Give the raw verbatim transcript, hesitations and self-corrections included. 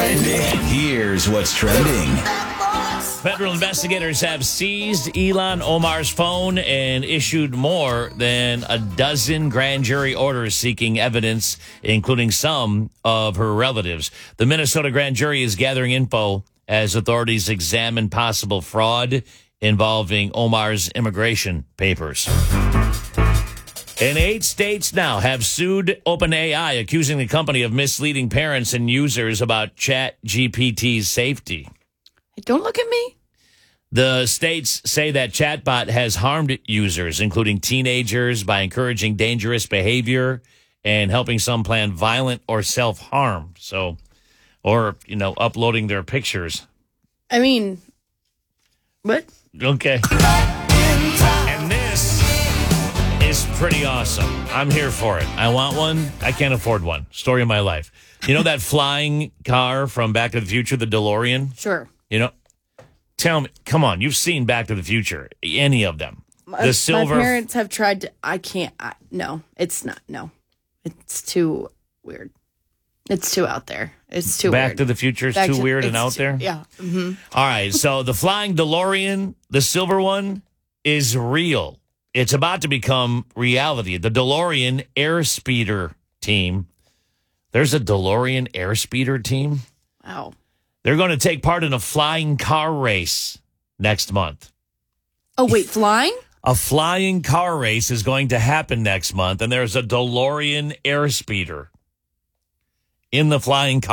trending. Here's what's trending. Federal investigators have seized Ilhan Omar's phone and issued more than a dozen grand jury orders seeking evidence, including some of her relatives. The Minnesota grand jury is gathering info as authorities examine possible fraud involving Omar's immigration papers. And eight states now have sued OpenAI, accusing the company of misleading parents and users about ChatGPT's safety. Don't look at me. The states say that chatbot has harmed users, including teenagers, by encouraging dangerous behavior and helping some plan violent or self-harm. So, or, you know, uploading their pictures. I mean, what? Okay. And this is pretty awesome. I'm here for it. I want one. I can't afford one. Story of my life. You know that flying car from Back to the Future, the DeLorean? Sure. You know, tell me, come on, you've seen Back to the Future, any of them. My, the silver. my parents have tried to, I can't, I, no, it's not, no. It's too weird. It's too out there. It's too Back weird. to the Future is Back too to- weird and it's out too- there? Yeah. Mm-hmm. All right, so the flying DeLorean, the silver one, is real. It's about to become reality. The DeLorean Airspeeder team. There's a DeLorean Airspeeder team? Wow. They're going to take part in a flying car race next month. Oh, wait, flying? A flying car race is going to happen next month, and there's a DeLorean Airspeeder in the flying car.